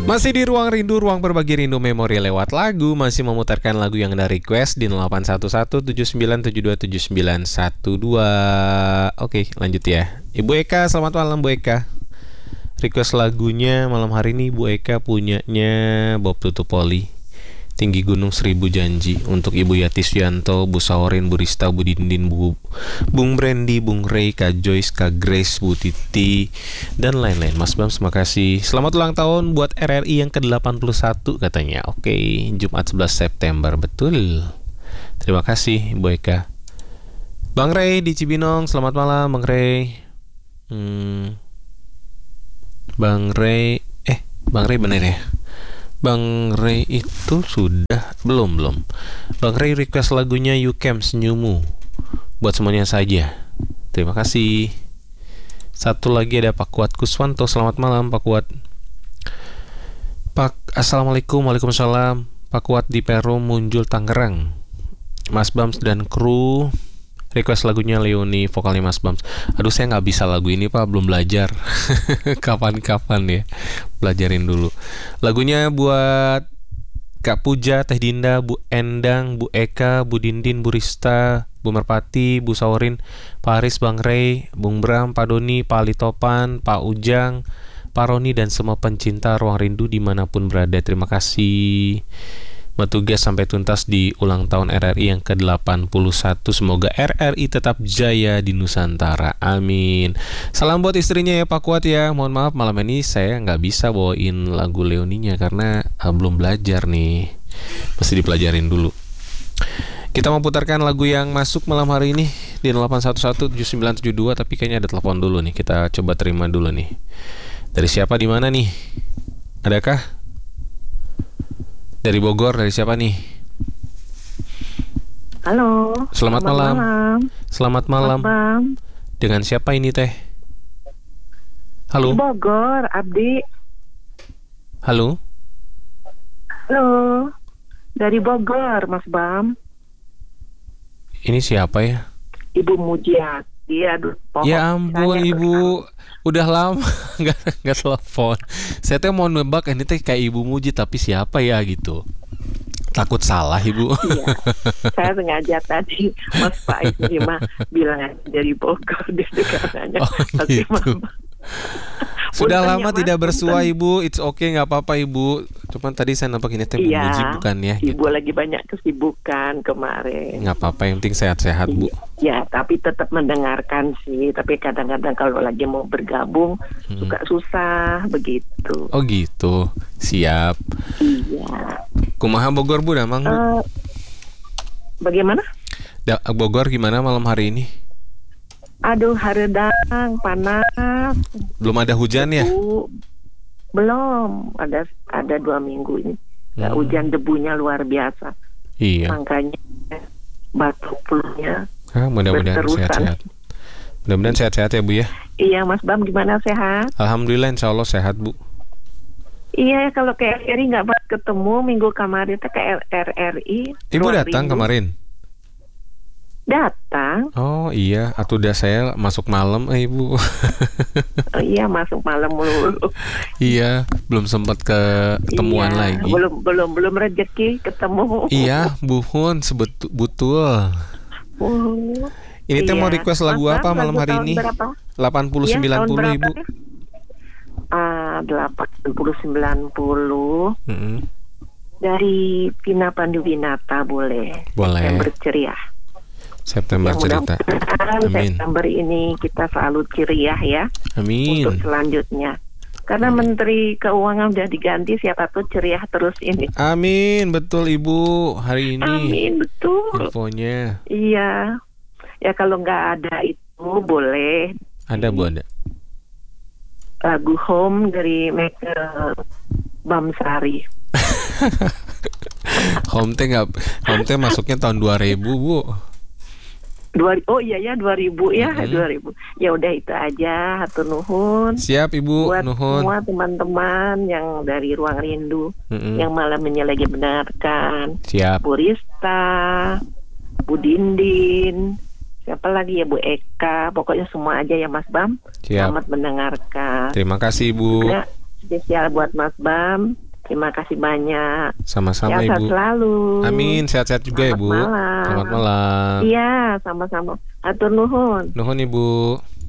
Masih di Ruang Rindu, ruang berbagi rindu memori lewat lagu. Masih memutarkan lagu yang Anda request di 0811-7972-7912. Oke, lanjut ya. Ibu Eka, selamat malam Bu Eka. Request lagunya malam hari ini Bu Eka punyanya Bob Tutupoli, Tinggi Gunung Seribu Janji. Untuk Ibu Yati Suyanto, Bu Saorin, Bu Rista, Bu Dindin, Bung Brandy, Bung Ray, Kak Joyce, Kak Grace, Bu Titi, dan lain-lain. Mas Bam, terima kasih. Selamat ulang tahun buat RRI yang ke-81 katanya. Oke, Jumat 11 September. Betul. Terima kasih Bu Eka. Bang Ray di Cibinong, selamat malam Bang Ray. Bang Ray bener ya? Bang Ray itu sudah belum. Bang Ray request lagunya You Came Senyummu buat semuanya saja. Terima kasih. Satu lagi ada Pak Kuat Kuswanto. Selamat malam Pak Kuat. Assalamualaikum. Waalaikumsalam. Pak Kuat di Perum Munjul Tangerang. Mas Bams dan kru request lagunya Leoni, vokalnya Mas Bams. Aduh, saya nggak bisa lagu ini Pak, belum belajar. Kapan-kapan ya, belajarin dulu. Lagunya buat Kak Puja, Teh Dinda, Bu Endang, Bu Eka, Bu Dindin, Bu Rista, Bu Merpati, Bu Saurin, Pak Haris, Bang Ray, Bung Bram, Pak Doni, Pak Ali Topan, Pak Ujang, Pak Roni, dan semua pencinta Ruang Rindu dimanapun berada. Terima kasih. Bertugas sampai tuntas di ulang tahun RRI yang ke-81. Semoga RRI tetap jaya di Nusantara. Amin. Salam buat istrinya ya Pak Kuat ya. Mohon maaf malam ini saya nggak bisa bawain lagu Leoninya karena belum belajar nih. Mesti dipelajarin dulu. Kita mau putarkan lagu yang masuk malam hari ini di 08117972. Tapi kayaknya ada telepon dulu nih. Kita coba terima dulu nih. Dari siapa, di mana nih? Adakah? Dari Bogor, dari siapa nih? Halo. Selamat malam. Selamat malam. Dengan siapa ini Teh? Halo. Di Bogor, Abdi. Halo. Halo. Dari Bogor, Mas Bam. Ini siapa ya? Ibu Mujiati. Aduh, ya ampun Ibu. Udah lama nggak telepon. Saya tuh mau nebak ini teh kayak Ibu Muji, tapi siapa ya gitu. Takut salah Ibu. Iya, saya sengaja tadi Mas Pak ini mah bilang dari Bogor dia katanya. Oh gitu. Sudah lama tidak bersua Ibu. It's okay, nggak apa-apa Ibu. Cuman tadi saya nampak ini teh Bu Muji bukan ya? Ibu gitu. lagi banyak kesibukan kemarin. Nggak apa-apa, yang penting sehat-sehat Bu. Ya, tapi tetap mendengarkan sih. Tapi kadang-kadang kalau lagi mau bergabung suka susah begitu. Oh gitu. Siap. Iya. Kumaha Bogor Bu damang Bu? Bagaimana? Bogor gimana malam hari ini? Aduh, haredang, panas. Belum ada hujan ya? Belum, ada 2 minggu ini. Nggak hujan, debunya luar biasa. Iya. Makanya batuk flu-nya mudah-mudahan sehat-sehat. Mudah-mudahan sehat-sehat ya Bu ya. Iya, Mas Bam gimana, sehat? Alhamdulillah, insya Allah sehat Bu. Iya, kalau ke RRI nggak banget ketemu minggu kemarin ke RRI. Ibu datang kemarin? Datang. Oh iya, atuh udah saya masuk malam Ibu. Oh, iya, masuk malam mulu. Iya, belum sempat ketemuan lagi. Belum rezeki ketemu. Iya, buhun betul. Ini teh mau request lagu apa malam hari ini? 80-90 Ibu. 80-90 dari Vina Panduwinata boleh. Boleh. Yang berceria. September cerita. Amin. September ini kita selalu ceria ya. Amin. Untuk selanjutnya. Karena Menteri Keuangan udah diganti, siapa tuh ceria terus ini. Amin, betul Ibu. Hari ini. Amin, betul. Infonya. Iya. Ya kalau nggak ada itu boleh. Ada Bu, ada. Lagu Home dari Bamsari. Home teh masuknya tahun 2000 Bu. 2000 ya 2000. Ya udah itu aja, hatur nuhun. Siap Ibu, buat nuhun. semua teman-teman yang dari Ruang Rindu yang malam ini lagi mendengarkan. Siap. Bu Rista, Bu Dindin, siapa lagi ya, Bu Eka, pokoknya semua aja ya Mas Bam. Siap. Selamat mendengarkan. Terima kasih Ibu. spesial buat Mas Bam. Terima kasih banyak. Sama-sama Sehat Ibu. selalu. Amin, sehat-sehat juga ya Selamat Bu. malam. Selamat malam. Iya, sama-sama. Atur nuhun. Nuhun Ibu.